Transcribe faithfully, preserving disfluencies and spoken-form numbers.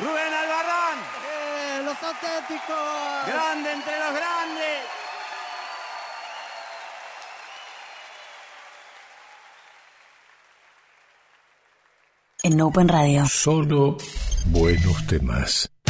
Rubén Albarrán. Eh, los auténticos. Grande entre los grandes. En Open Radio. Solo buenos temas.